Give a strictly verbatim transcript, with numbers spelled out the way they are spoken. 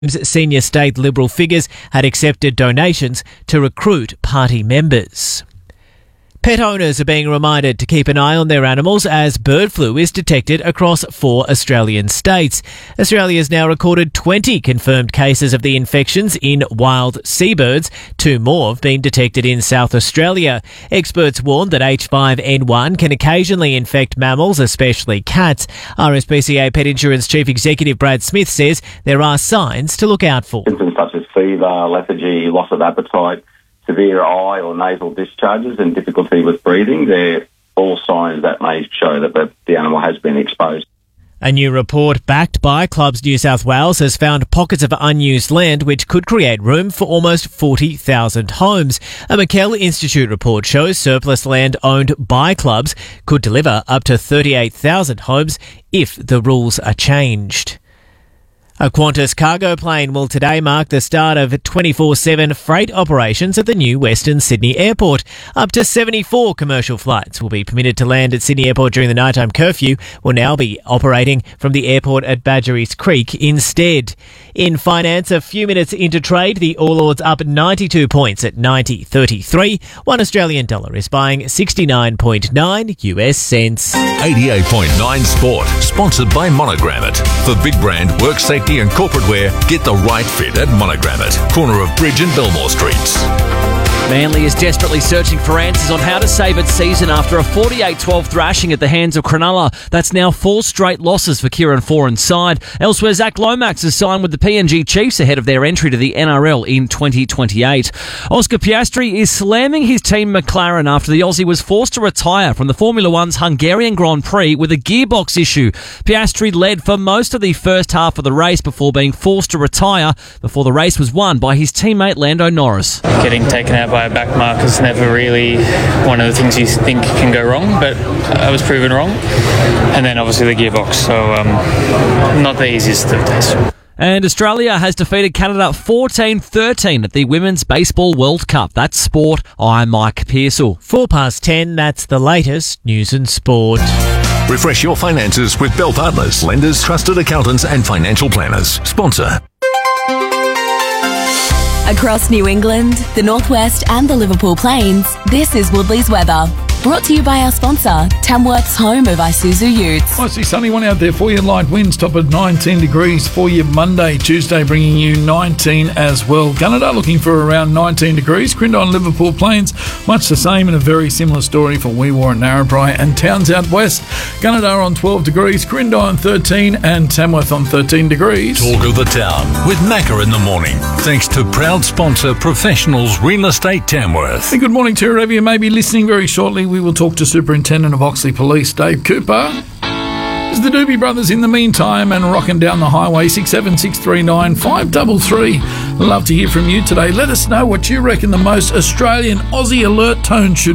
Senior state Liberal figures had accepted donations to recruit party members. Pet owners are being reminded to keep an eye on their animals as bird flu is detected across four Australian states. Australia has now recorded twenty confirmed cases of the infections in wild seabirds. Two more have been detected in South Australia. Experts warn that H five N one can occasionally infect mammals, especially cats. R S P C A Pet Insurance Chief Executive Brad Smith says there are signs to look out for. Symptoms such as fever, lethargy, loss of appetite, severe eye or nasal discharges and difficulty with breathing, they're all signs that may show that the, the animal has been exposed. A new report backed by Clubs New South Wales has found pockets of unused land which could create room for almost forty thousand homes. A McKell Institute report shows surplus land owned by clubs could deliver up to thirty-eight thousand homes if the rules are changed. A Qantas cargo plane will today mark the start of twenty-four seven freight operations at the new Western Sydney Airport. Up to seventy-four commercial flights will be permitted to land at Sydney Airport during the nighttime curfew, will now be operating from the airport at Badgerys Creek instead. In finance, a few minutes into trade, the All Ords up ninety-two points at ninety thirty-three. One Australian dollar is buying sixty-nine point nine U S cents. eighty-eight point nine Sport, sponsored by Monogrammet. For big brand, work safety and corporate wear, get the right fit at Monogrammet, corner of Bridge and Belmore Streets. Manly is desperately searching for answers on how to save its season after a forty-eight twelve thrashing at the hands of Cronulla. That's now four straight losses for Kieran Foran's side. Elsewhere, Zach Lomax has signed with the P N G Chiefs ahead of their entry to the N R L in twenty twenty-eight. Oscar Piastri is slamming his team McLaren after the Aussie was forced to retire from the Formula One's Hungarian Grand Prix with a gearbox issue. Piastri led for most of the first half of the race before being forced to retire before the race was won by his teammate Lando Norris. Getting taken out by a back marker is never really one of the things you think can go wrong, but I was proven wrong. And then obviously the gearbox, so um, not the easiest of days. And Australia has defeated Canada fourteen thirteen at the Women's Baseball World Cup. That's sport. I'm Mike Pearsall. Four past ten, that's the latest news and sport. Refresh your finances with Bell Partners, lenders, trusted accountants and financial planners. Sponsor. Across New England, the Northwest and the Liverpool Plains, this is Woodley's weather. Brought to you by our sponsor, Tamworth's home of Isuzu Utes. Mostly sunny one out there for you. Light winds, top of nineteen degrees for you Monday. Tuesday bringing you nineteen as well. Gunnedah looking for around nineteen degrees. Crindon, Liverpool Plains, much the same, and a very similar story for Weewarra and Narrabri and towns out west. Gunnedah on twelve degrees, Crindon thirteen and Tamworth on thirteen degrees. Talk of the town with Macca in the morning. Thanks to proud sponsor Professionals Real Estate Tamworth. Hey, good morning to whoever you may be listening. Very shortly we will talk to Superintendent of Oxley Police, Dave Cooper. There's the Doobie Brothers in the meantime and rocking down the highway, six seven six three nine five three three. Love to hear from you today. Let us know what you reckon the most Australian Aussie alert tone should